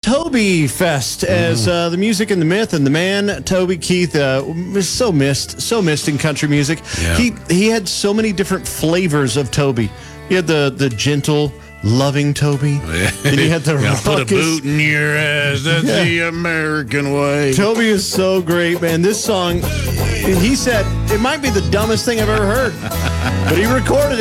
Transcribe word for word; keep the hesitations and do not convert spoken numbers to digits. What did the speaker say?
Toby Fest, as uh, the music and the myth and the man, Toby Keith, uh, was so missed, so missed in country music. Yeah. He he had so many different flavors of Toby. He had the the gentle, loving Toby. Then he had the Yeah, ruckus. put a boot in your ass. That's Yeah. the American way. Toby is so great, man. This song, he said, it might be the dumbest thing I've ever heard, but he recorded it.